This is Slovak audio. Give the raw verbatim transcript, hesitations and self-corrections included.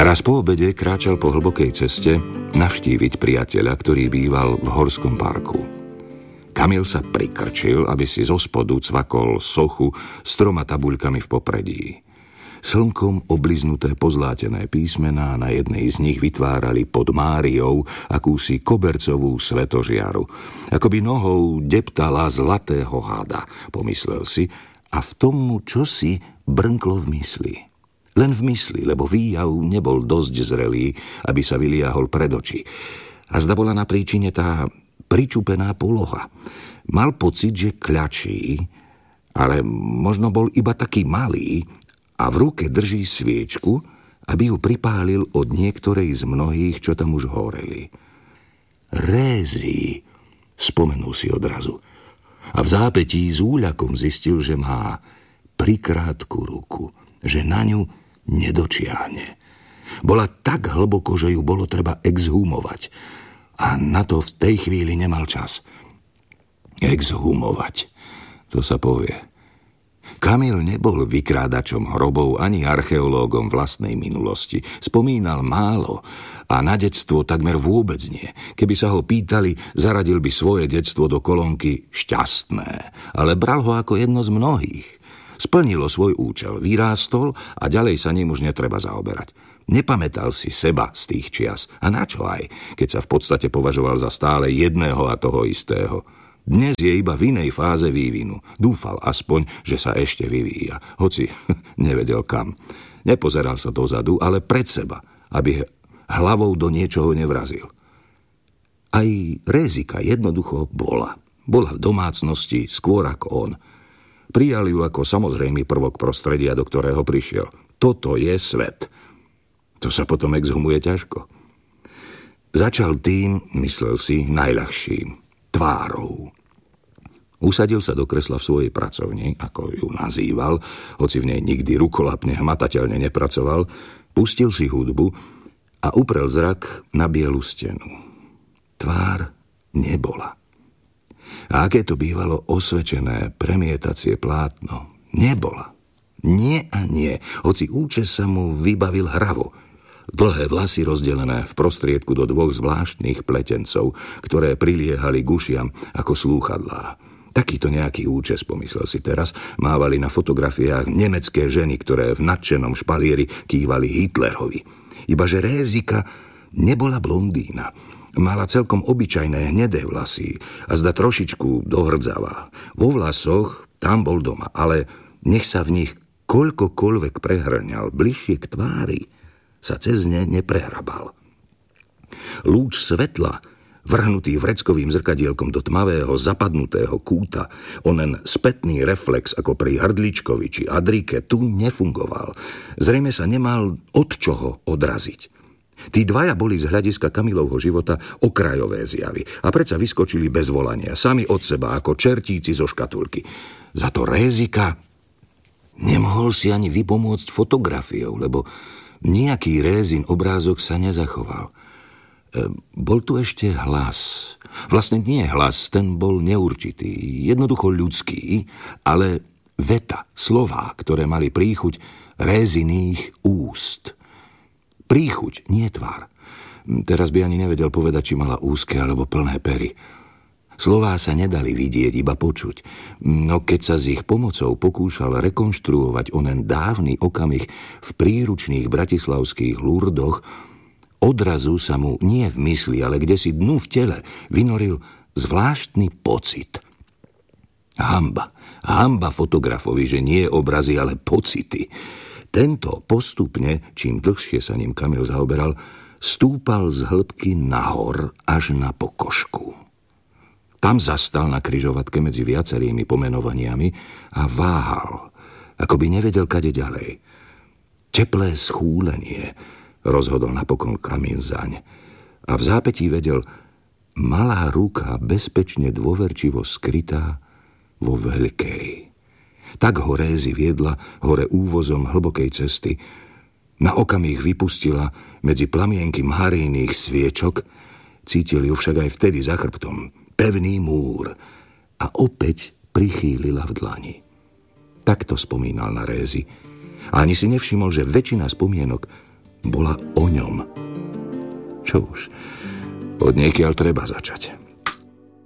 Raz po obede kráčal po hlbokej ceste navštíviť priateľa, ktorý býval v horskom parku. Kamil sa prikrčil, aby si zo spodu cvakol sochu s troma tabuľkami v popredí. Slnkom obliznuté pozlátené písmená na jednej z nich vytvárali pod Máriou akúsi kobercovú svetožiaru. Akoby nohou deptala zlatého hada, pomyslel si, a v tomu čosi brnklo v mysli. Len v mysli, lebo výjav nebol dosť zrelý, aby sa vyliahol pred oči. A zda bola na príčine tá pričupená poloha. Mal pocit, že kľačí, ale možno bol iba taký malý, a v ruke drží sviečku, aby ju pripálil od niektorej z mnohých, čo tam už horeli. Rézy, spomenul si odrazu. A v zápätí s úľakom zistil, že má prikrátku ruku, že na ňu nedočiahne. Bola tak hlboko, že ju bolo treba exhumovať. A na to v tej chvíli nemal čas. Exhumovať, to sa povie. Kamil nebol vykrádačom hrobov ani archeológom vlastnej minulosti. Spomínal málo a na detstvo takmer vôbec nie. Keby sa ho pýtali, zaradil by svoje detstvo do kolónky šťastné, ale bral ho ako jedno z mnohých. Splnilo svoj účel, vyrástol a ďalej sa ním už netreba zaoberať. Nepamätal si seba z tých čias. A na čo aj, keď sa v podstate považoval za stále jedného a toho istého. Dnes je iba v inej fáze vývinu. Dúfal aspoň, že sa ešte vyvíja, hoci nevedel kam. Nepozeral sa dozadu, ale pred seba, aby hlavou do niečoho nevrazil. Aj Rézika jednoducho bola. Bola v domácnosti skôr ako on. Prijal ju ako samozrejmý prvok prostredia, do ktorého prišiel. Toto je svet. To sa potom exhumuje ťažko. Začal tým, myslel si, najľahším. Tvárou. Usadil sa do kresla v svojej pracovni, ako ju nazýval, hoci v nej nikdy rukolapne hmatateľne nepracoval, pustil si hudbu a uprel zrak na bielu stenu. Tvár nebola. A aké to bývalo osvečené premietacie plátno, nebola. Nie a nie, hoci účes sa mu vybavil hravo. Dlhé vlasy rozdelené v prostriedku do dvoch zvláštnych pletencov, ktoré priliehali k ušiam ako slúchadlá. Takýto nejaký účes, pomyslel si teraz, mávali na fotografiách nemecké ženy, ktoré v nadšenom špalieri kývali Hitlerovi. Ibaže Rézika nebola blondína. Mala celkom obyčajné hnedé vlasy a zda trošičku dohrdzavá. Vo vlasoch tam bol doma, ale nech sa v nich koľkokoľvek prehrňal bližšie k tvári, sa cez ne neprehrabal. Lúč svetla, vrhnutý vreckovým zrkadielkom do tmavého, zapadnutého kúta, onen spätný reflex ako pri Hrdličkovi či Adrike, tu nefungoval. Zrejme sa nemal od čoho odraziť. Tí dvaja boli z hľadiska Kamilovho života okrajové zjavy a predsa vyskočili bez volania, sami od seba, ako čertíci zo škatulky. Za to Rézika nemohol si ani vypomôcť fotografiou, lebo nejaký Rézin obrázok sa nezachoval. E, bol tu ešte hlas. Vlastne nie hlas, ten bol neurčitý, jednoducho ľudský, ale veta, slová, ktoré mali príchuť Réziných úst. Príchuť, nie tvár. Teraz by ani nevedel povedať, či mala úzke alebo plné pery. Slová sa nedali vidieť, iba počuť. No keď sa s ich pomocou pokúšal rekonštruovať onen dávny okamih v príručných bratislavských Lurdoch, odrazu sa mu nie v mysli, ale kdesi dnu v tele vynoril zvláštny pocit. Hanba. Hanba fotografovi, že nie obrazy, ale pocity. Tento postupne, čím dlhšie sa ním Kamil zaoberal, stúpal z hĺbky nahor až na pokožku. Tam zastal na križovatke medzi viacerými pomenovaniami a váhal, ako by nevedel, kade ďalej. Teplé schúlenie, rozhodol napokon Kamil zaň. A v zápätí vedel, malá ruka bezpečne dôverčivo skrytá vo veľkej. Tak ho Rézy viedla hore úvozom hlbokej cesty. Na okamih vypustila medzi plamienky Máriiných sviečok, cítil ju však aj vtedy za chrbtom. Pevný múr a opäť prichýlila v dlani. Takto spomínal na Rézy. A ani si nevšimol, že väčšina spomienok bola o ňom. Čo už, od niekiaľ treba začať.